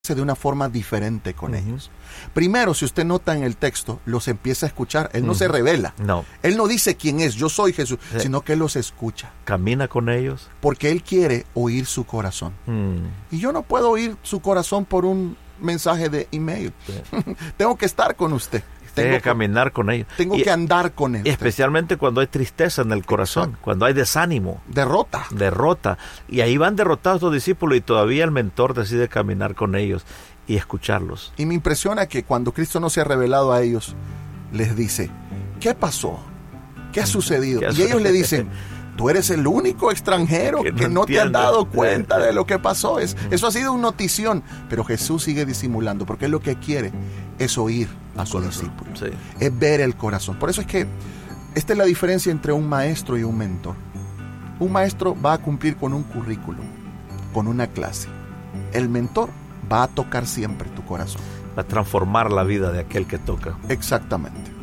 de una forma diferente con ellos. Primero, si usted nota en el texto, los empieza a escuchar. Él no se revela. No. Él no dice quién es, yo soy Jesús, sino que Él los escucha. Camina con ellos. Porque Él quiere oír su corazón. Y yo no puedo oír su corazón por un mensaje de email. Tengo que estar con usted. Tengo que caminar con ellos. Tengo que andar con Él. Especialmente cuando hay tristeza en el corazón. Exacto. Cuando hay desánimo. Derrota. Y ahí van derrotados los discípulos y todavía el mentor decide caminar con ellos y escucharlos. Y me impresiona que cuando Cristo no se ha revelado a ellos, les dice, ¿qué pasó? ¿Qué ha sucedido? Y ellos le dicen, tú eres el único extranjero que no te has dado cuenta de lo que pasó. Eso ha sido una notición. Pero Jesús sigue disimulando, porque Él lo que quiere es oír a su discípulo. Sí. Es ver el corazón. Por eso es que esta es la diferencia entre un maestro y un mentor. Un maestro va a cumplir con un currículum, con una clase. El mentor va a tocar siempre tu corazón. Va a transformar la vida de aquel que toca. Exactamente.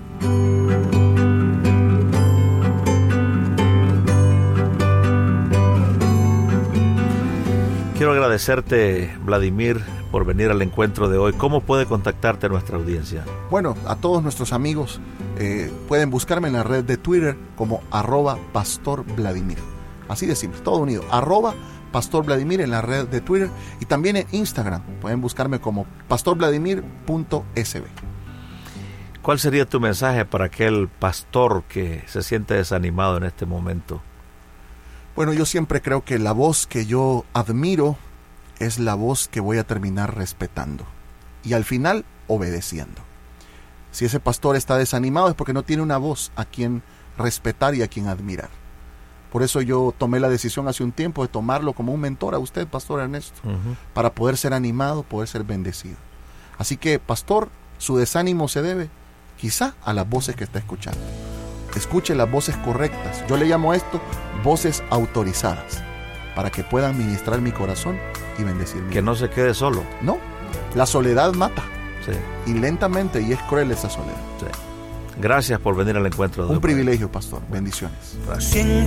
Quiero agradecerte, Vladimir, por venir al encuentro de hoy. ¿Cómo puede contactarte nuestra audiencia? Bueno, a todos nuestros amigos pueden buscarme en la red de Twitter como @PastorVladimir. Así de simple, todo unido. @PastorVladimir en la red de Twitter y también en Instagram. Pueden buscarme como pastorvladimir.sb. ¿Cuál sería tu mensaje para aquel pastor que se siente desanimado en este momento? Bueno, yo siempre creo que la voz que yo admiro es la voz que voy a terminar respetando y al final obedeciendo. Si ese pastor está desanimado es porque no tiene una voz a quien respetar y a quien admirar. Por eso yo tomé la decisión hace un tiempo de tomarlo como un mentor a usted, Pastor Ernesto, para poder ser animado, poder ser bendecido. Así que, pastor, su desánimo se debe quizá a las voces que está escuchando. Escuche las voces correctas. Yo le llamo a esto voces autorizadas, para que puedan ministrar mi corazón y bendecir mi vida. Que no se quede solo. No, la soledad mata. Sí. Y lentamente, y es cruel esa soledad. Sí. Gracias por venir al encuentro de un privilegio, pastor. Bendiciones. Gracias.